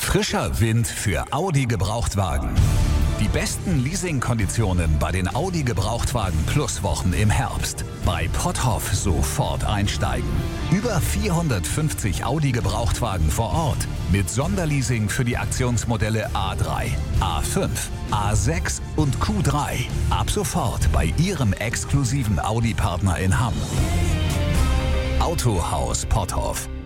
Frischer Wind für Audi Gebrauchtwagen. Die besten Leasingkonditionen bei den Audi Gebrauchtwagen Plus Wochen im Herbst. Bei Potthoff sofort einsteigen. Über 450 Audi Gebrauchtwagen vor Ort. Mit Sonderleasing für die Aktionsmodelle A3, A5, A6 und Q3. Ab sofort bei Ihrem exklusiven Audi-Partner in Hamm. Autohaus Potthoff.